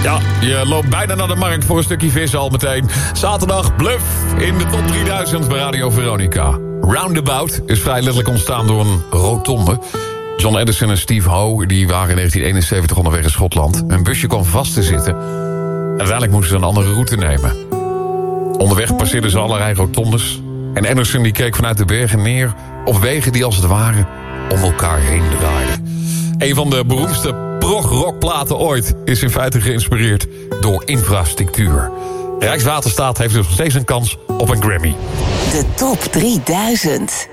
Ja, je loopt bijna naar de markt voor een stukje vis al meteen. Zaterdag Bluff in de top 3000 bij Radio Veronica. Roundabout is vrij letterlijk ontstaan door een rotonde. John Edison en Steve Howe die waren in 1971 onderweg in Schotland. Een busje kwam vast te zitten. En uiteindelijk moesten ze een andere route nemen. Onderweg passeerden ze allerlei rotondes. En Edison die keek vanuit de bergen neer op wegen die als het ware om elkaar heen draaiden. Een van de beroemdste prog-rockplaten ooit is in feite geïnspireerd door infrastructuur. Rijkswaterstaat heeft dus nog steeds een kans op een Grammy. De top 3000.